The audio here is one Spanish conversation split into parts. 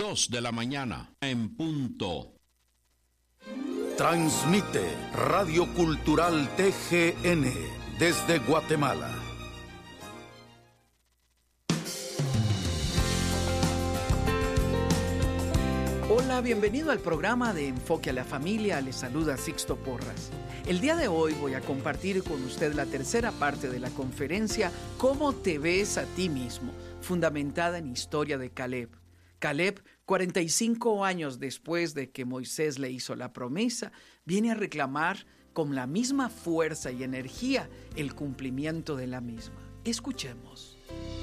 2 de la mañana, en punto. Transmite Radio Cultural TGN desde Guatemala. Hola, bienvenido al programa de Enfoque a la Familia. Les saluda Sixto Porras. El día de hoy voy a compartir con usted la tercera parte de la conferencia ¿Cómo te ves a ti mismo?, fundamentada en historia de Caleb. Caleb, 45 años después de que Moisés le hizo la promesa, viene a reclamar con la misma fuerza y energía el cumplimiento de la misma. Escuchemos.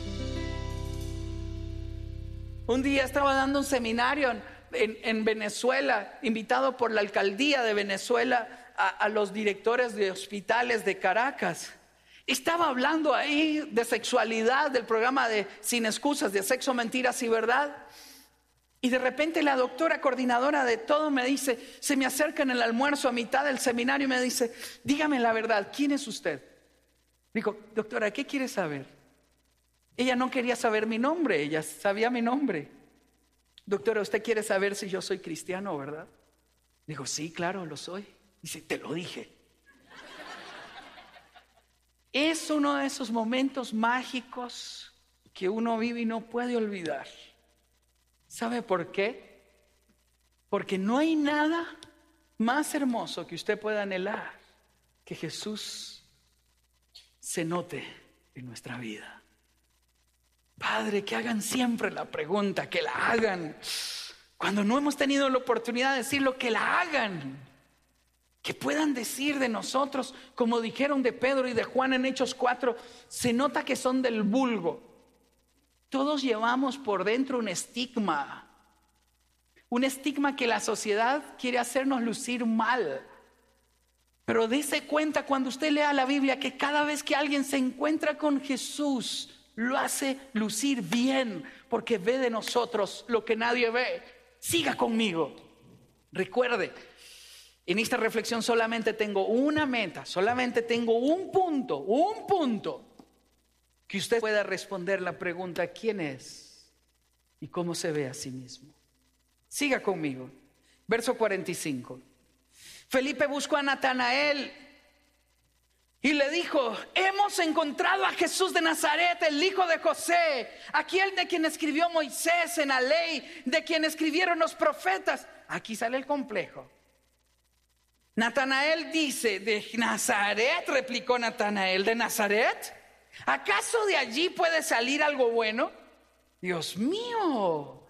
Un día estaba dando un seminario en Venezuela, invitado por la alcaldía de Venezuela a los directores de hospitales de Caracas. Estaba hablando ahí de sexualidad, del programa de Sin Excusas, de Sexo, Mentiras y Verdad. Y de repente la doctora coordinadora de todo me dice, se me acerca en el almuerzo a mitad del seminario y me dice, dígame la verdad, ¿quién es usted? Digo, doctora, ¿qué quiere saber? Ella no quería saber mi nombre, ella sabía mi nombre. Doctora, usted quiere saber si yo soy cristiano, ¿verdad? Digo, sí, claro, lo soy. Dice, te lo dije. Es uno de esos momentos mágicos que uno vive y no puede olvidar. ¿Sabe por qué? Porque no hay nada más hermoso que usted pueda anhelar que Jesús se note en nuestra vida. Padre, que hagan siempre la pregunta, que la hagan. Cuando no hemos tenido la oportunidad de decirlo, que la hagan. Que puedan decir de nosotros, como dijeron de Pedro y de Juan en Hechos 4, se nota que son del vulgo. Todos llevamos por dentro un estigma que la sociedad quiere hacernos lucir mal. Pero dése cuenta cuando usted lea la Biblia que cada vez que alguien se encuentra con Jesús, lo hace lucir bien, porque ve de nosotros lo que nadie ve. Siga conmigo. Recuerde, en esta reflexión solamente tengo una meta, solamente tengo un punto, que usted pueda responder la pregunta, ¿quién es? Y cómo se ve a sí mismo. Siga conmigo. Verso 45. Felipe buscó a Natanael y le dijo, hemos encontrado a Jesús de Nazaret, el hijo de José, aquel de quien escribió Moisés en la ley, de quien escribieron los profetas. Aquí sale el complejo. Natanael dice, ¿de Nazaret? Replicó Natanael, ¿de Nazaret? ¿Acaso de allí puede salir algo bueno? Dios mío,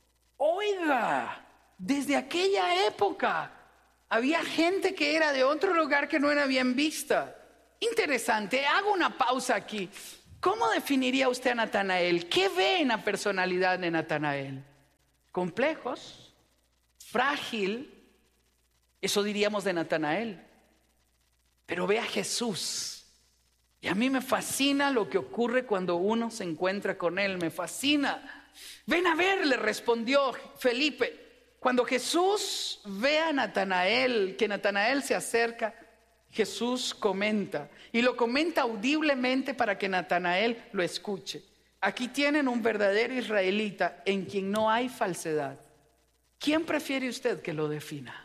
oiga, desde aquella época había gente que era de otro lugar que no era bien vista. Interesante, hago una pausa aquí. ¿Cómo definiría usted a Natanael? ¿Qué ve en la personalidad de Natanael? ¿Complejos? ¿Frágil? Eso diríamos de Natanael. Pero ve a Jesús. Y a mí me fascina lo que ocurre cuando uno se encuentra con Él. Me fascina. Ven a ver, le respondió Felipe. Cuando Jesús ve a Natanael, que Natanael se acerca, Jesús comenta. Y lo comenta audiblemente para que Natanael lo escuche. Aquí tienen un verdadero israelita en quien no hay falsedad. ¿Quién prefiere usted que lo defina?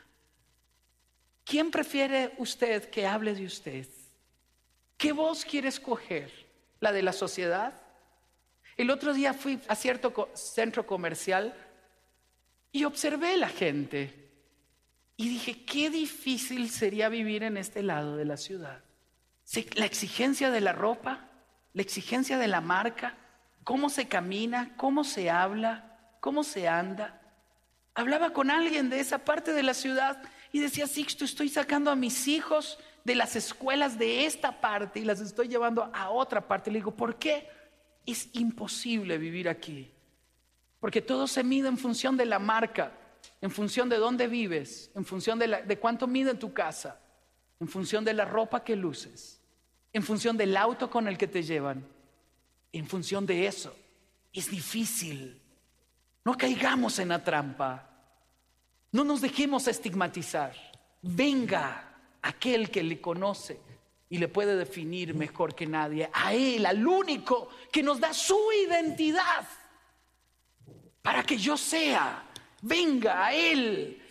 ¿Quién prefiere usted que hable de usted? ¿Qué voz quiere escoger? ¿La de la sociedad? El otro día fui a cierto centro comercial y observé la gente y dije, qué difícil sería vivir en este lado de la ciudad. La exigencia de la ropa, la exigencia de la marca, cómo se camina, cómo se habla, cómo se anda. Hablaba con alguien de esa parte de la ciudad y decía, Sixto, estoy sacando a mis hijos de las escuelas de esta parte y las estoy llevando a otra parte. Le digo, ¿por qué? Es imposible vivir aquí. Porque todo se mide en función de la marca, en función de dónde vives, en función de cuánto mide tu casa, en función de la ropa que luces, en función del auto con el que te llevan, en función de eso. Es difícil. No caigamos en la trampa. No nos dejemos estigmatizar. Venga aquel que le conoce y le puede definir mejor que nadie. A Él, al único que nos da su identidad. para que yo sea. Venga a Él.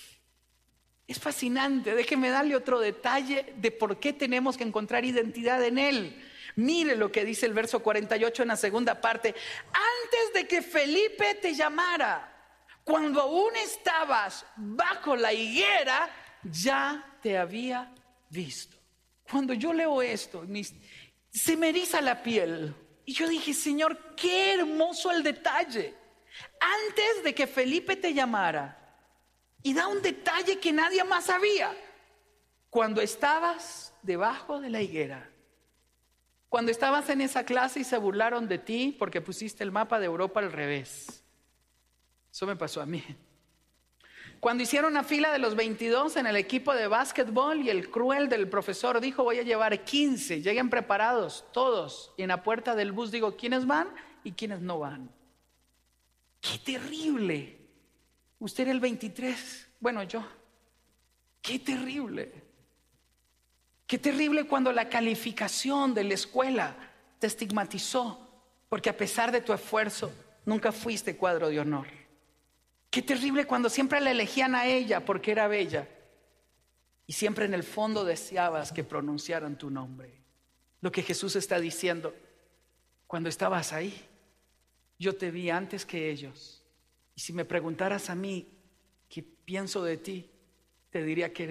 Es fascinante. Déjeme darle otro detalle de por qué tenemos que encontrar identidad en Él. Mire lo que dice el verso 48 en la segunda parte. Antes de que Felipe te llamara, cuando aún estabas bajo la higuera, ya te había visto. Cuando yo leo esto, se me eriza la piel. Y yo dije, Señor, qué hermoso el detalle. Antes de que Felipe te llamara. Y da un detalle que nadie más sabía. Cuando estabas debajo de la higuera. Cuando estabas en esa clase y se burlaron de ti porque pusiste el mapa de Europa al revés. Eso me pasó a mí. Cuando hicieron la fila de los 22 en el equipo de básquetbol y el cruel del profesor dijo, voy a llevar 15, lleguen preparados todos. Y en la puerta del bus digo, ¿quiénes van y quiénes no van? ¡Qué terrible! Usted era el 23, bueno, yo. ¡Qué terrible! ¡Qué terrible cuando la calificación de la escuela te estigmatizó! Porque a pesar de tu esfuerzo, nunca fuiste cuadro de honor. ¡Qué terrible cuando siempre la elegían a ella porque era bella! Y siempre en el fondo deseabas que pronunciaran tu nombre. Lo que Jesús está diciendo, cuando estabas ahí, yo te vi antes que ellos. Y si me preguntaras a mí qué pienso de ti, te diría que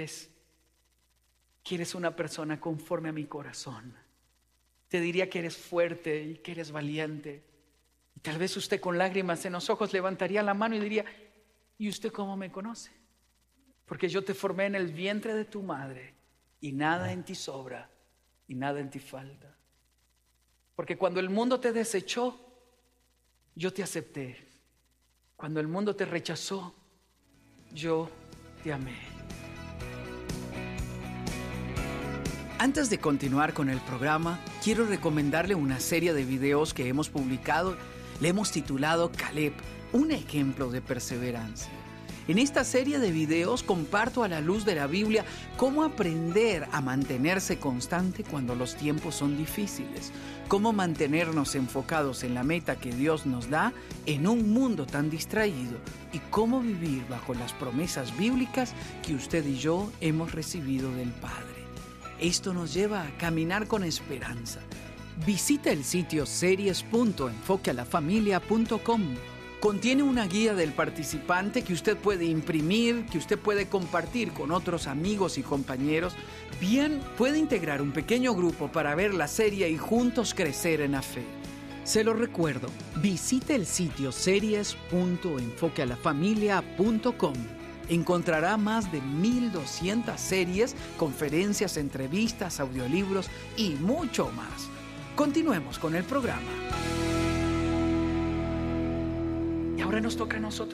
eres una persona conforme a mi corazón. Te diría que eres fuerte y que eres valiente. Y tal vez usted con lágrimas en los ojos levantaría la mano y diría, ¿y usted cómo me conoce? Porque yo te formé en el vientre de tu madre y nada en ti sobra y nada en ti falta. Porque cuando el mundo te desechó, yo te acepté. Cuando el mundo te rechazó, yo te amé. Antes de continuar con el programa, quiero recomendarle una serie de videos que hemos publicado. Le hemos titulado Caleb, un ejemplo de perseverancia. En esta serie de videos comparto a la luz de la Biblia cómo aprender a mantenerse constante cuando los tiempos son difíciles, cómo mantenernos enfocados en la meta que Dios nos da en un mundo tan distraído y cómo vivir bajo las promesas bíblicas que usted y yo hemos recibido del Padre. Esto nos lleva a caminar con esperanza. Visita el sitio series.enfoquealafamilia.com. Contiene una guía del participante que usted puede imprimir, que usted puede compartir con otros amigos y compañeros. Bien, puede integrar un pequeño grupo para ver la serie y juntos crecer en la fe. Se lo recuerdo, visite el sitio series.enfoquealafamilia.com. Encontrará más de 1,200 series, conferencias, entrevistas, audiolibros y mucho más. Continuemos con el programa. Y ahora nos toca a nosotros.